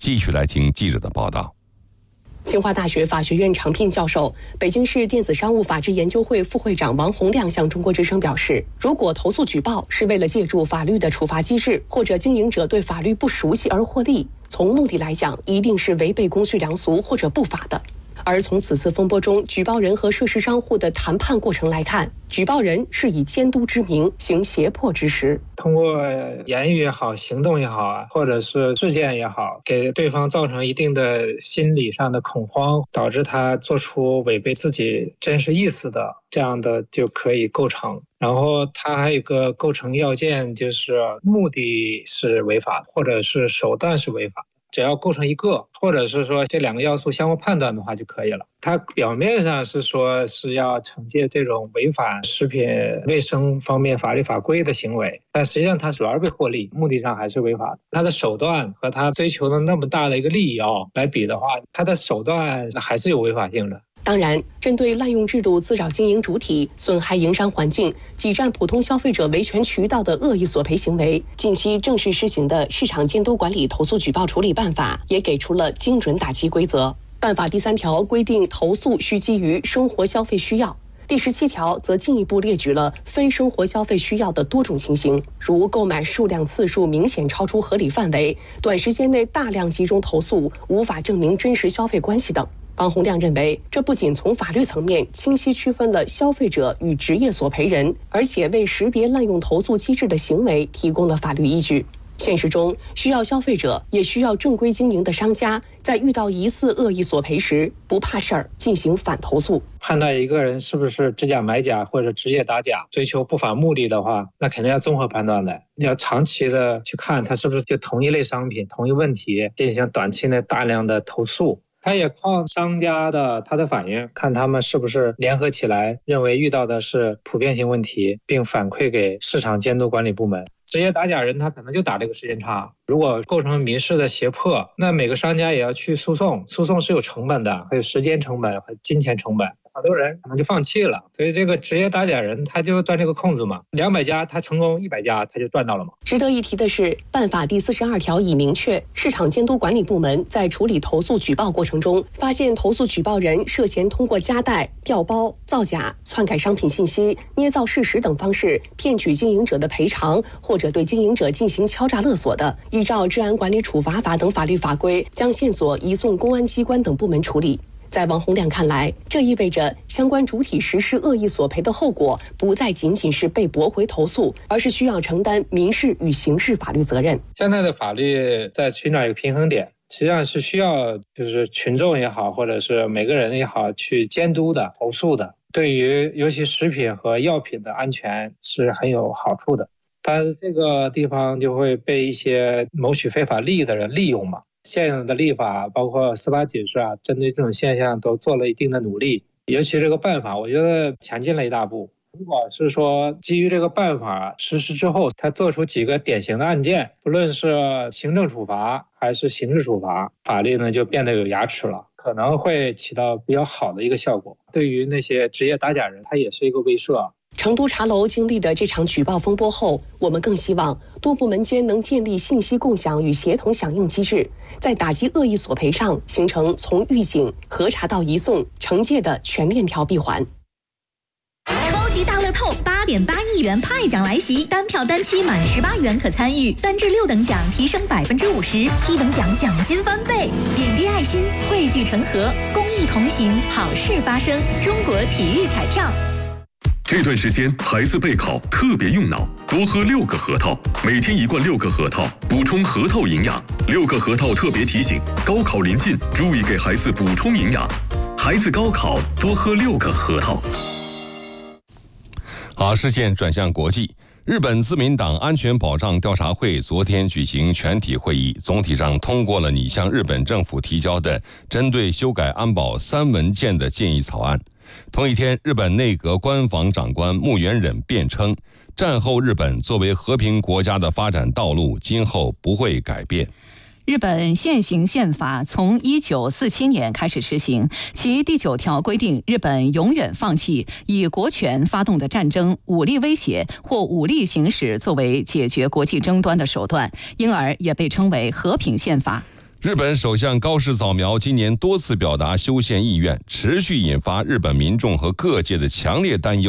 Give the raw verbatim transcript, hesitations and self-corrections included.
继续来听记者的报道。 清华大学法学院常聘教授、北京市电子商务法治研究会副会长王洪亮向中国之声表示，如果投诉举报是为了借助法律的处罚机制，或者经营者对法律不熟悉而获利，从目的来讲，一定是违背公序良俗或者不法的。而从此次风波中举报人和涉事商户的谈判过程来看，举报人是以监督之名行胁迫之实， 通过言语也好，行动也好啊，或者是事件也好，给对方造成一定的心理上的恐慌，导致他做出违背自己真实意思的，这样的就可以构成。然后它还有一个构成要件，就是目的是违法或者是手段是违法，只要构成一个，或者是说这两个要素相互判断的话就可以了。它表面上是说是要惩戒这种违反食品卫生方面法律法规的行为，但实际上它主要是为获利，目的上还是违法的。它的手段和它追求的那么大的一个利益啊来比的话，它的手段还是有违法性的。 当然，针对滥用制度、滋扰经营主体、损害营商环境、挤占普通消费者维权渠道的恶意索赔行为，近期正式施行的《市场监督管理投诉举报处理办法》也给出了精准打击规则。办法第三条规定，投诉需基于生活消费需要。第十七条则进一步列举了非生活消费需要的多种情形，如购买数量次数明显超出合理范围、短时间内大量集中投诉、无法证明真实消费关系等。王洪亮认为，这不仅从法律层面清晰区分了消费者与职业索赔人，而且为识别滥用投诉机制的行为提供了法律依据。现实中，需要消费者也需要正规经营的商家，在遇到疑似恶意索赔时，不怕事儿进行反投诉。 判断一个人是不是知假买假或者职业打假，追求不法目的的话，那肯定要综合判断的，要长期的去看他是不是就同一类商品、同一问题进行短期内大量的投诉。他也靠商家的他的反应，看他们是不是联合起来认为遇到的是普遍性问题，并反馈给市场监督管理部门。职业打假人他可能就打这个时间差，如果构成民事的胁迫，那每个商家也要去诉讼，诉讼是有成本的，还有时间成本和金钱成本，好多人可能就放弃了。所以这个职业打假人他就钻这个空子嘛，两百家他成功一百家他就赚到了嘛。 值得一提的是，办法第四十二条已明确，市场监督管理部门在处理投诉举报过程中，发现投诉举报人涉嫌通过夹带、调包、造假、篡改商品信息、捏造事实等方式骗取经营者的赔偿，或者对经营者进行敲诈勒索的，依照治安管理处罚法等法律法规，将线索移送公安机关等部门处理。在王洪亮看来，这意味着相关主体实施恶意索赔的后果不再仅仅是被驳回投诉，而是需要承担民事与刑事法律责任。 现在的法律在寻找一个平衡点，实际上是需要就是群众也好，或者是每个人也好去监督的、投诉的，对于尤其食品和药品的安全是很有好处的。但这个地方就会被一些谋取非法利益的人利用嘛。现有的立法包括司法解释啊，针对这种现象都做了一定的努力，尤其这个办法我觉得前进了一大步。如果是说基于这个办法实施之后，他做出几个典型的案件，不论是行政处罚还是刑事处罚，法律呢就变得有牙齿了，可能会起到比较好的一个效果。对于那些职业打假人，他也是一个威慑。 成都茶楼经历的这场举报风波后，我们更希望多部门间能建立信息共享与协同响应机制，在打击恶意索赔上形成从预警、核查到移送、惩戒的全链条闭环。 超级大乐透八点八亿元派奖来袭，单票单期满十八元可参与，三至六等奖提升百分之五十，七等奖奖金翻倍。点滴爱心，汇聚成河，公益同行，好事发生。中国体育彩票。 这段时间孩子备考特别用脑，多喝六个核桃，每天一罐六个核桃，补充核桃营养。六个核桃特别提醒：高考临近，注意给孩子补充营养。孩子高考多喝六个核桃。 好，视线转向国际。日本自民党安全保障调查会昨天举行全体会议，总体上通过了拟向日本政府提交的针对修改安保三文件的建议草案。同一天，日本内阁官房长官木原忍辩称，战后日本作为和平国家的发展道路今后不会改变。 日本现行宪法从一九四七年开始施行，其第九条规定，日本永远放弃以国权发动的战争、武力威胁或武力行使作为解决国际争端的手段，因而也被称为和平宪法。 日本首相高市早苗今年多次表达修宪意愿，持续引发日本民众和各界的强烈担忧。